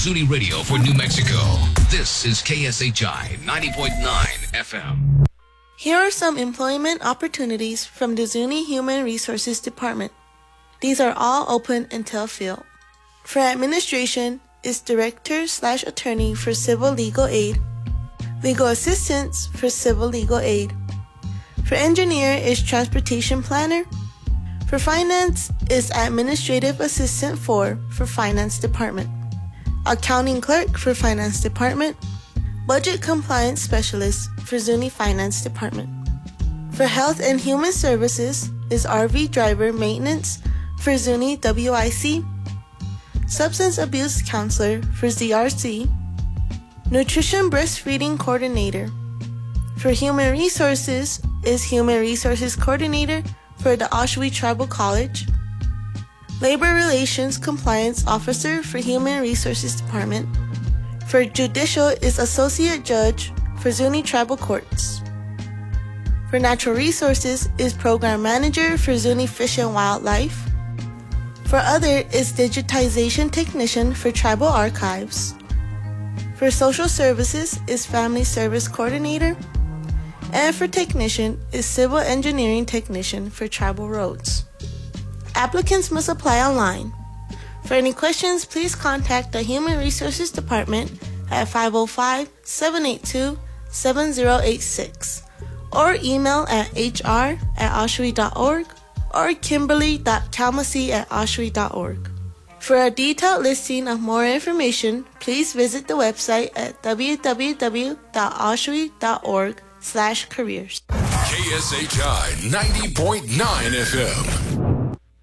Zuni Radio for New Mexico. This is KSHI 90.9 FM. Here are some employment opportunities from the Zuni Human Resources Department. These are all open until filled. For administration is Director/Attorney for Civil Legal Aid, Legal Assistance for Civil Legal Aid. For engineer is Transportation Planner. For finance is Administrative Assistant for Finance Department. Accounting Clerk for Finance Department. Budget Compliance Specialist for Zuni Finance Department. For Health and Human Services is RV Driver Maintenance for Zuni WIC. Substance Abuse Counselor for ZRC. Nutrition Breastfeeding Coordinator. For Human Resources is Human Resources Coordinator for the Oshawa Tribal College. Labor Relations Compliance Officer for Human Resources Department. For Judicial is Associate Judge for Zuni Tribal Courts. For Natural Resources is Program Manager for Zuni Fish and Wildlife. For Other is Digitization Technician for Tribal Archives. For Social Services is Family Service Coordinator. And for Technician is Civil Engineering Technician for Tribal Roads. Applicants must apply online. For any questions, please contact the Human Resources Department at 505-782-7086 or email at hr@oshawa.org or kimberly.kalmasi@oshawa.org. For a detailed listing of more information, please visit the website at www.oshawa.org/careers. KSHI 90.9 FM.